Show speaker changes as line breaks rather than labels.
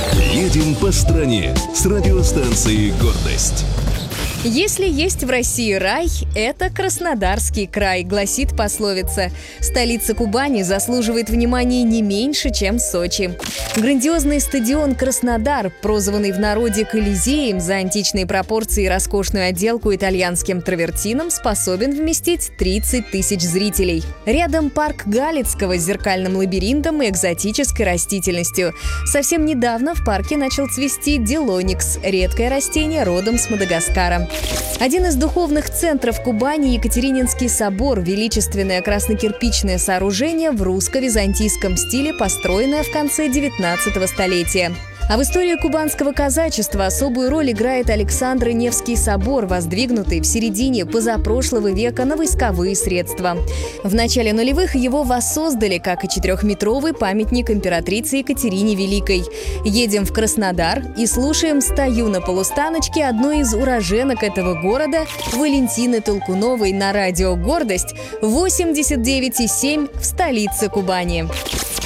Едем по стране с радиостанцией «Гордость».
Если есть в России рай, это Краснодарский край, гласит пословица. Столица Кубани заслуживает внимания не меньше, чем Сочи. Грандиозный стадион «Краснодар», прозванный в народе Колизеем за античные пропорции и роскошную отделку итальянским травертином, способен вместить 30 тысяч зрителей. Рядом парк Галицкого с зеркальным лабиринтом и экзотической растительностью. Совсем недавно в парке начал цвести делоникс – редкое растение родом с Мадагаскара. Один из духовных центров Кубани – Екатерининский собор, величественное краснокирпичное сооружение в русско-византийском стиле, построенное в конце 19 столетия. А в истории кубанского казачества особую роль играет Александро-Невский собор, воздвигнутый в середине позапрошлого века на войсковые средства. В начале нулевых его воссоздали как и 4-метровый памятник императрице Екатерине Великой. Едем в Краснодар и слушаем «Стою на полустаночке» одной из уроженок этого города Валентины Толкуновой на радио «Гордость» 89,7 в столице Кубани.